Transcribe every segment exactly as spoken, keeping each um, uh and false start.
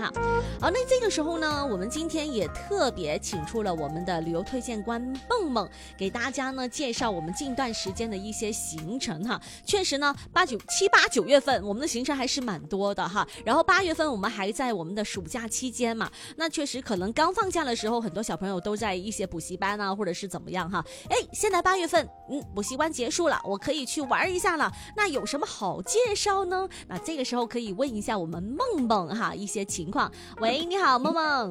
哈。好，那这个时候呢，我们今天也特别请出了我们的旅游推荐官蹦蹦，给大家呢介绍我们近段时间的一些行程哈。确实呢，八九七八九月份我们的行程还是蛮多的哈。然后八月份我们还在我们的暑假期间嘛，那确实可能刚放假的时候，很多小朋友都在一些补习班啊，或者是怎么样哈。哎，现在八月份，嗯，补习班结束了，我可以去玩一下了。那有什么好介绍呢？那这个时候可以问一下我们梦梦哈一些情况。喂，你好，梦梦。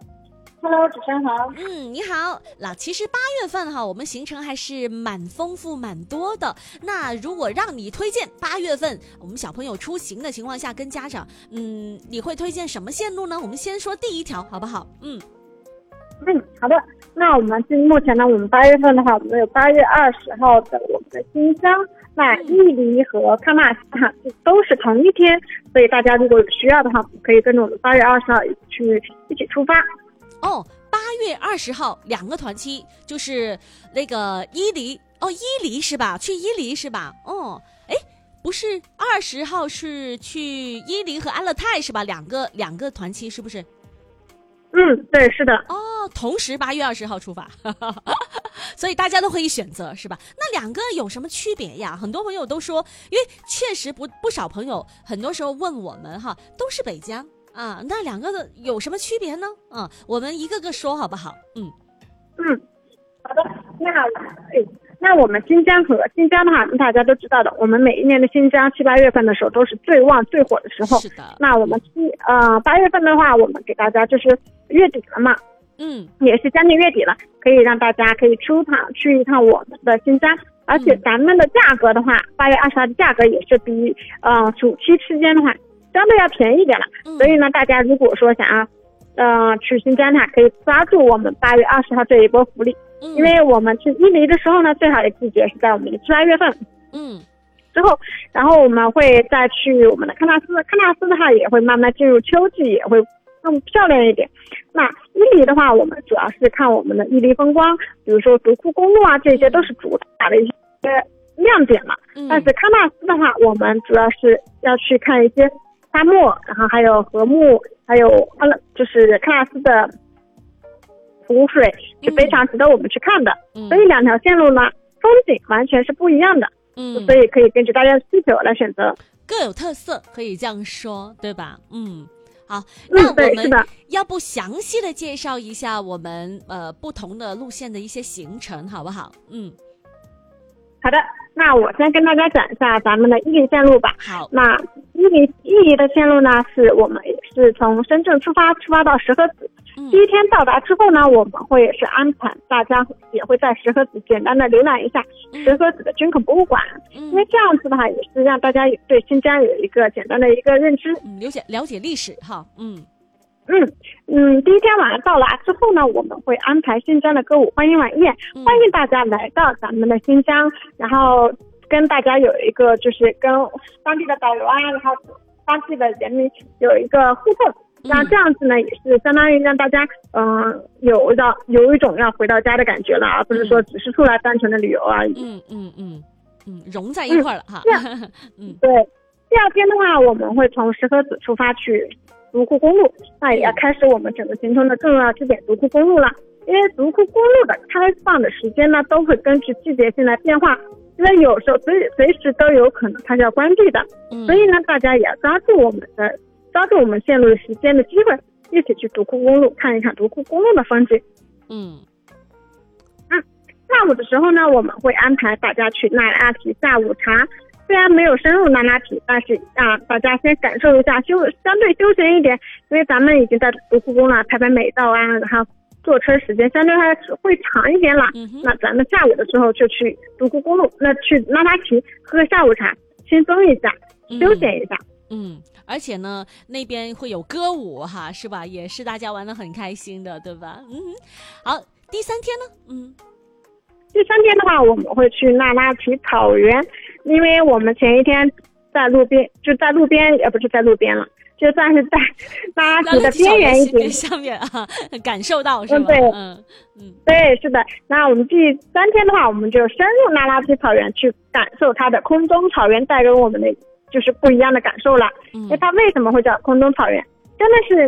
Hello， 主持人好。 嗯，你好。那其实八月份哈，我们行程还是蛮丰富、蛮多的。那如果让你推荐八月份我们小朋友出行的情况下，跟家长，嗯，你会推荐什么线路呢？我们先说第一条，好不好？嗯。 嗯，好的。那我们目前呢，我们八月份的话，我们有八月二十号的我们的新疆，那伊犁和喀纳斯哈都是同一天，所以大家如果有需要的话，可以跟着我们八月二十号一起去一起出发。 哦，八月二十号两个团期，就是那个伊犁哦，伊犁是吧？去伊犁是吧？哦，哎，不是二十号是去伊犁和阿勒泰是吧？两个两个团期是不是？ 嗯，对，是的。 哦，同时八月二十号出发，所以大家都可以选择，是吧？那两个有什么区别呀？很多朋友都说，因为确实不不少朋友很多时候问我们哈，都是北疆啊，那两个的有什么区别呢？啊，我们一个个说好不好？嗯嗯，好的。那哎。那我们新疆和新疆的话，大家都知道的，我们每一年的新疆七八月份的时候都是最旺最火的时候。 是的。那我们七呃八月份的话，我们给大家就是月底了嘛， 嗯， 也是将近月底了，可以让大家可以出趟去一趟我们的新疆，而且咱们的价格的话，八月二十号的价格也是比呃暑期期间的话相对要便宜一点了。 嗯、 所以呢，大家如果说想要呃去新疆的话，可以抓住我们八月二十号这一波福利。因为我们去伊犁的时候呢，最好的季节是在我们的七八月份， 嗯， 之后，然后我们会再去我们的喀纳斯，喀纳斯的话也会慢慢进入秋季，也会更漂亮一点。那伊犁的话，我们主要是看我们的伊犁风光，比如说独库公路啊，这些都是主打的一些亮点嘛。 嗯、 但是喀纳斯的话，我们主要是要去看一些沙漠，然后还有禾木，还有就是喀纳斯的湖水是非常值得我们去看的。 嗯、 所以两条线路呢，风景完全是不一样的。 嗯， 所以可以根据大家的需求来选择， 各有特色，可以这样说，对吧？嗯，好，那我们要不详细的介绍一下我们呃不同的路线的一些行程，好不好？嗯， 好的。那我先跟大家讲一下咱们的伊犁线路吧。 好， 那伊犁伊犁的线路呢，是我们也是从深圳出发，出发到石河子。 嗯、 第一天到达之后呢，我们会也是安排大家也会在石河子简单的浏览一下石河子的军孔博物馆， 嗯、 因为这样子的话也是让大家对新疆有一个简单的一个认知， 嗯，了解了解历史哈。嗯嗯嗯，第一天晚上到达之后呢，我们会安排新疆的歌舞欢迎晚宴， 嗯、 欢迎大家来到咱们的新疆，然后跟大家有一个就是跟当地的导游啊，然后当地的人民有一个互动。那这样子呢，也是相当于让大家，嗯、呃，有到有一种要回到家的感觉了，而不是说只是出来单纯的旅游而已。 嗯嗯嗯嗯，融在一块了哈。 嗯，对。第二天的话，我们会从石河子出发去独库公路，那也要开始我们整个行程的重要支点独库公路了。因为独库公路的开放的时间呢，都会根据季节性的变化，因为有时候随随时都有可能它是要关闭的， 嗯、 所以呢，大家也要抓住我们的。抓住我们线路的时间的机会，一起去独库公路看一看独库公路的风景。 嗯， 嗯，下午的时候呢，我们会安排大家去那拉提下午茶。虽然没有深入那拉提，但是让大家先感受一下休相对休闲一点，因为咱们已经在独库公路拍拍美照啊，然后坐车时间相对还会长一点了。 嗯、 那咱们下午的时候就去独库公路，那去那拉提喝个下午茶，轻松一下，休闲一下。 嗯。嗯，而且呢，那边会有歌舞哈，是吧？也是大家玩得很开心的，对吧？嗯，好，第三天呢？嗯， 第三天的话，我们会去那拉提草原，因为我们前一天在路边，就在路边，也不是在路边了，就算是在那拉提的边缘一点下面啊，感受到是吧？ 嗯，对， 嗯嗯，对， 是的。那我们第三天的话，我们就深入那拉提草原去感受它的空中草原带给我们的。就是不一样的感受了，因为它为什么会叫空中草原？真的是